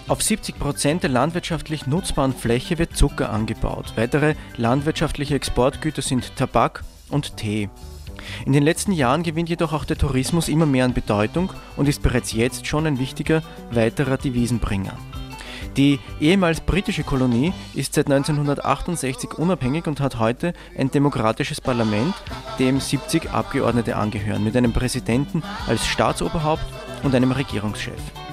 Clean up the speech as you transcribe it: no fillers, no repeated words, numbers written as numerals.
Auf 70% der landwirtschaftlich nutzbaren Fläche wird Zucker angebaut. Weitere landwirtschaftliche Exportgüter sind Tabak und Tee. In den letzten Jahren gewinnt jedoch auch der Tourismus immer mehr an Bedeutung und ist bereits jetzt schon ein wichtiger weiterer Devisenbringer. Die ehemals britische Kolonie ist seit 1968 unabhängig und hat heute ein demokratisches Parlament, dem 70 Abgeordnete angehören, mit einem Präsidenten als Staatsoberhaupt und einem Regierungschef.